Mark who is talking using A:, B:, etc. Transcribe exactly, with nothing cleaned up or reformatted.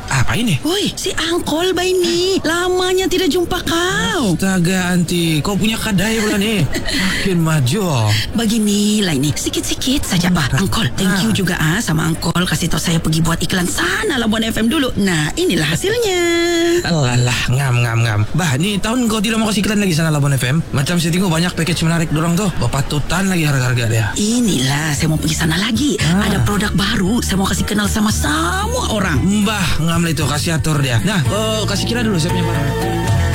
A: Apa ini?
B: Woi, si Angkol ba ini? Lamanya tidak jumpa kau.
A: Astaga, Anti. Kau punya kadai pula nih. Makin maju.
B: Beginilah ini, sikit-sikit saja bah. Angkol, thank you juga ah sama Angkol kasih tahu saya pergi buat iklan sana Labuan F M dulu. Nah, inilah hasilnya.
A: Alah, ngam, ngam, ngam. Bah, ni tahun kau tidak mau kasih iklan lagi sana Labuan F M? Macam saya tengok banyak package menarik dorang tuh. Bapatutan lagi harga-harga dia.
B: Inilah, saya mau pergi sana lagi.
A: Ah.
B: Ada produk baru, saya mau kasih kenal sama semua orang.
A: Mbah, ngam lah itu, kasih atur dia. Nah, kau kasih kira dulu saya punya barang.